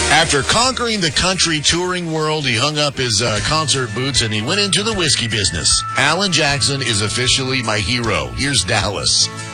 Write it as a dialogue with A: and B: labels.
A: After conquering the country touring world, he hung up his concert boots and he went into the whiskey business. Alan Jackson is officially my hero. Here's Dallas.